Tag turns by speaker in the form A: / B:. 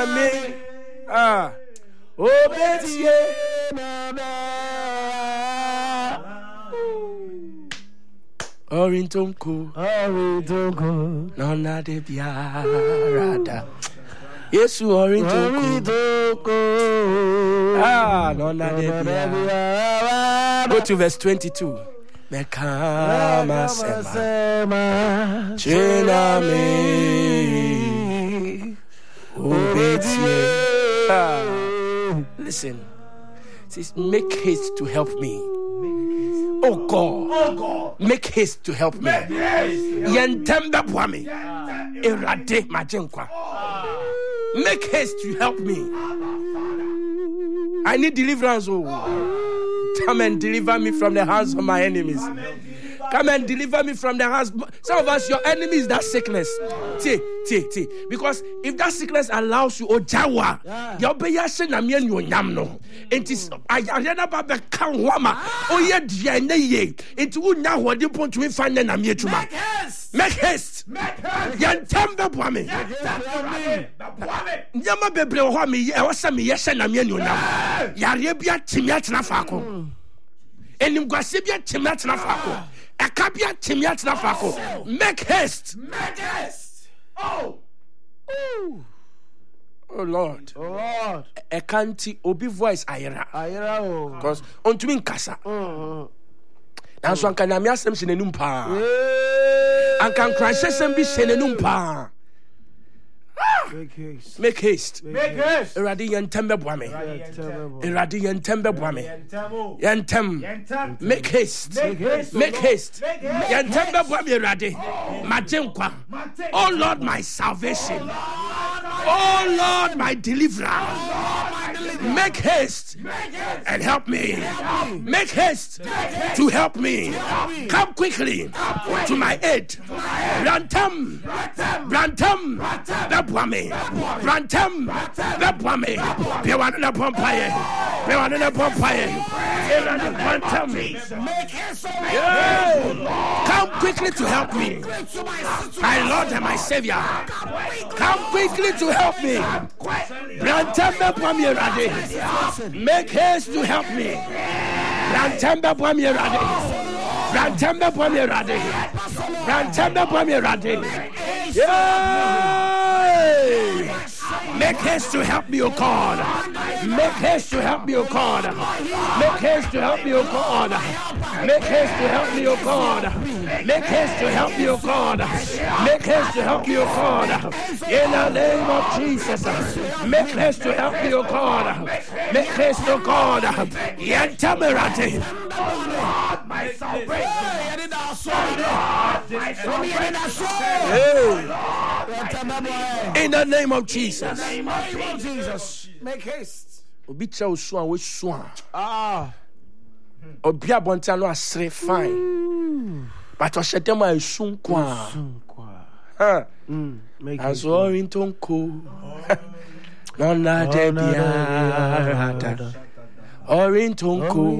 A: me. Obetie. Orintonko. Nona de biarada. Yesu Orintonko. Nona de biarada. Go to verse 22. Mekama sema. Chena me. Obetie. Listen. It says, make haste to help me. Oh God, make haste to help me. Yentembe bwami. Erade majenkwa. Make haste to help me. I need deliverance. Oh, come and deliver me from the hands of my enemies. Come and deliver me from the hands. Some of us, your enemy is that sickness. Because if that sickness allows you, Ojawa, your beyashi na mien you nyamno. It is ayana baba kanwama. Oye diane. It would now what you point to find na mietuma. Make haste. Yantembe bwami. Nyama bebre wami. Ewasa mi yeshe na mien you nyam. Yarebia timiat na fako. Enim gwasebia timiat na fako. Akabia timiat na fako. Make haste. Oh Lord. Ekanti obi voice ayera. Because onto me nkasa. And so anka nyame asem se nenum pa. Anka nkranse sem bi se nenum pa. Make haste. Eradi yentembe bwame. Eradi yentembe bwame. Yentem. Make haste. Yentembe bwame eradi. Majenkwa. Oh Lord, my salvation. Oh Lord, my deliverer. Make haste and help me. Make haste to help me. Come quickly to my aid. Brantam. Bwame. Brantam. Bwame. Bewanuna Pompaye. Brantam. Come quickly to help me. My Lord and my Savior. Come quickly to help me. Brantam Bwame Rade. Make haste to help me. Brantam Bwame Rade. Yay! Make haste to help me, O God. Make haste to help me, O God. Make haste to help me, O God. Make haste to help me, O God. Make haste to help me, O God. Make haste to help me, O God. In the name of Jesus. Make haste to help me, O God. Make haste, O God. Yantamerate. My salvation. In the name of Jesus. Make haste. Obi cha osu an we swan. Obi abonta no asre fine. But o shete ma esun kwa. As Orintonko. Nona de biarada. Orintonko.